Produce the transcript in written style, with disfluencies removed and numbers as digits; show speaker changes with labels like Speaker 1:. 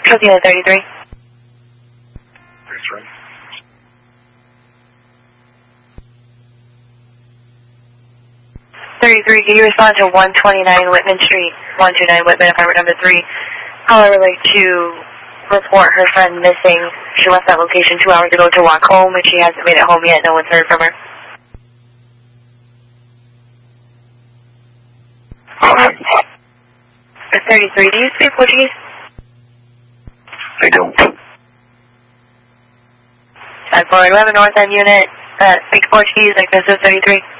Speaker 1: Central Unit 33.
Speaker 2: 33.
Speaker 1: Can you respond to 129 Whitman Street, 129 Whitman, apartment number 3? Caller would like to report her friend missing. She left that location 2 hours ago to walk home, and she hasn't made it home yet. No one's heard from her.
Speaker 2: Okay.
Speaker 1: 33, do you speak Portuguese?
Speaker 2: I don't.
Speaker 1: 10-4-11 North End Unit, speak Portuguese, like this is 33.